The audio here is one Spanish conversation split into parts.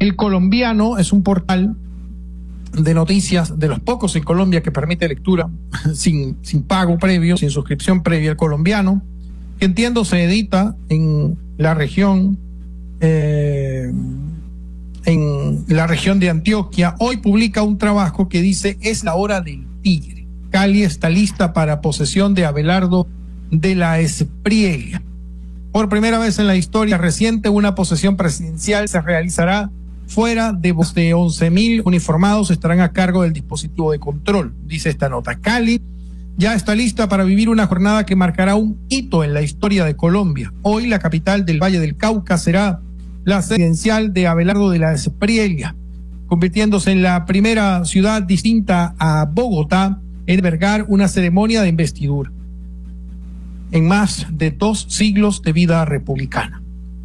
El Colombiano es un portal de noticias de los pocos en Colombia que permite lectura sin pago previo, sin suscripción previa. El Colombiano, que entiendo se edita en la región de Antioquia, hoy publica un trabajo que dice: es la hora del tigre. Cali está lista para posesión de Abelardo de la Espriella. Por primera vez en la historia reciente, una posesión presidencial se realizará fuera de 11.000 uniformados estarán a cargo del dispositivo de control, dice esta nota. Cali ya está lista para vivir una jornada que marcará un hito en la historia de Colombia. Hoy la capital del Valle del Cauca será la presidencial de Abelardo de la Espriella, convirtiéndose en la primera ciudad distinta a Bogotá en albergar una ceremonia de investidura en más de 2 siglos de vida republicana.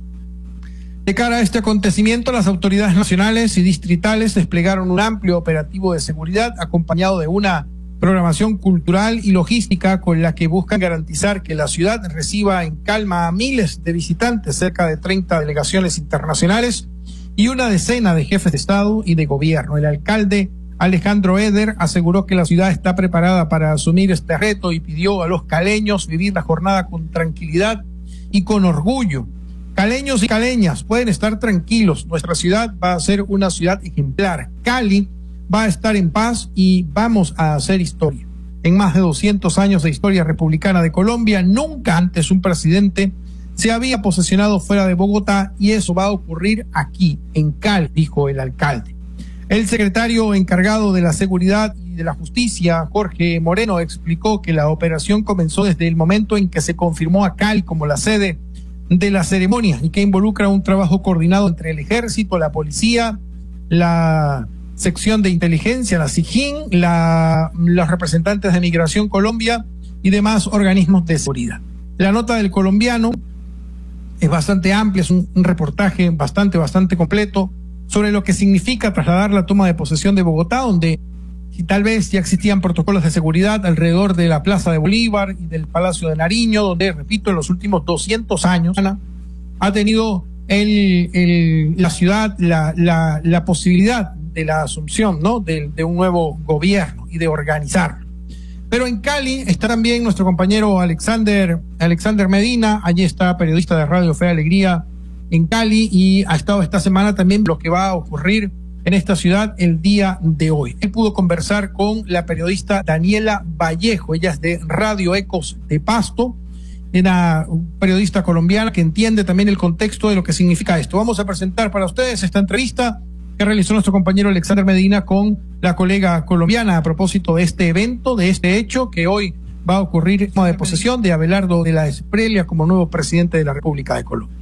De cara a este acontecimiento, las autoridades nacionales y distritales desplegaron un amplio operativo de seguridad acompañado de una programación cultural y logística con la que buscan garantizar que la ciudad reciba en calma a miles de visitantes, cerca de 30 delegaciones internacionales y una decena de jefes de Estado y de gobierno. El alcalde Alejandro Eder aseguró que la ciudad está preparada para asumir este reto y pidió a los caleños vivir la jornada con tranquilidad y con orgullo. Caleños y caleñas pueden estar tranquilos, nuestra ciudad va a ser una ciudad ejemplar. Cali va a estar en paz y vamos a hacer historia. En más de 200 años de historia republicana de Colombia, nunca antes un presidente se había posesionado fuera de Bogotá y eso va a ocurrir aquí, en Cali, dijo el alcalde. El secretario encargado de la Seguridad y de la Justicia, Jorge Moreno, explicó que la operación comenzó desde el momento en que se confirmó a Cali como la sede de la ceremonia y que involucra un trabajo coordinado entre el ejército, la policía, la sección de inteligencia, la SIJIN, los representantes de Migración Colombia y demás organismos de seguridad. La nota del Colombiano es bastante amplia, es un reportaje bastante completo sobre lo que significa trasladar la toma de posesión de Bogotá, donde si tal vez ya existían protocolos de seguridad alrededor de la Plaza de Bolívar y del Palacio de Nariño, donde, repito, en los últimos 200 años ha tenido la ciudad la posibilidad de la asunción, ¿no?, de un nuevo gobierno y de organizarlo. Pero en Cali está también nuestro compañero Alexander Medina. Allí está, periodista de Radio Fe y Alegría en Cali, y ha estado esta semana también lo que va a ocurrir en esta ciudad el día de hoy. Él pudo conversar con la periodista Daniela Vallejo, ella es de Radio Ecos de Pasto, una periodista colombiana que entiende también el contexto de lo que significa esto. Vamos a presentar para ustedes esta entrevista que realizó nuestro compañero Alexander Medina con la colega colombiana a propósito de este evento, de este hecho que hoy va a ocurrir, toma de posesión de Abelardo de la Espriella como nuevo presidente de la República de Colombia.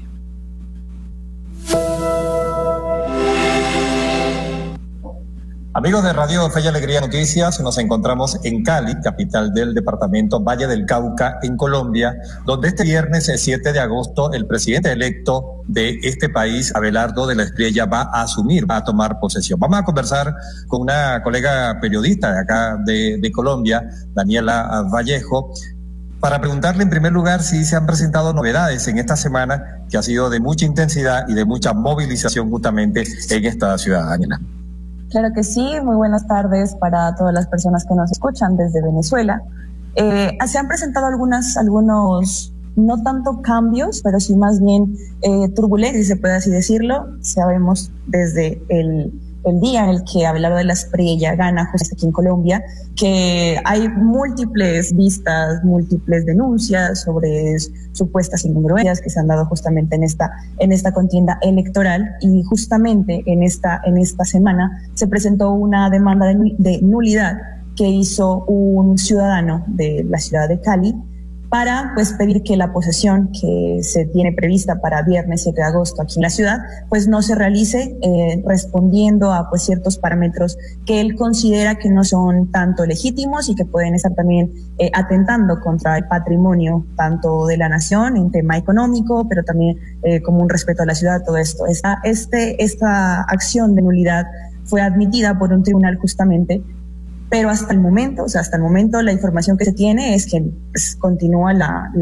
Amigos de Radio Fe y Alegría Noticias, nos encontramos en Cali, capital del departamento Valle del Cauca, en Colombia, donde este viernes 7 de agosto el presidente electo de este país, Abelardo de la Espriella, va a tomar posesión. Vamos a conversar con una colega periodista de acá de Colombia, Daniela Vallejo, para preguntarle en primer lugar si se han presentado novedades en esta semana que ha sido de mucha intensidad y de mucha movilización justamente en esta ciudad, Daniela. Claro que sí, muy buenas tardes para todas las personas que nos escuchan desde Venezuela. Se han presentado algunos, no tanto cambios, pero sí más bien turbulencias, si se puede así decirlo. Sabemos desde el día en el que Abelardo de la Espriella gana justo aquí en Colombia, que hay múltiples vistas, múltiples denuncias sobre supuestas incongruencias que se han dado justamente en esta contienda electoral, y justamente en esta semana se presentó una demanda de nulidad que hizo un ciudadano de la ciudad de Cali para pedir que la posesión que se tiene prevista para viernes 7 de agosto aquí en la ciudad no se realice, respondiendo a ciertos parámetros que él considera que no son tanto legítimos y que pueden estar también atentando contra el patrimonio tanto de la nación en tema económico, pero también como un respeto a la ciudad, todo esto. Esta acción de nulidad fue admitida por un tribunal justamente, pero hasta el momento la información que se tiene es que continúa la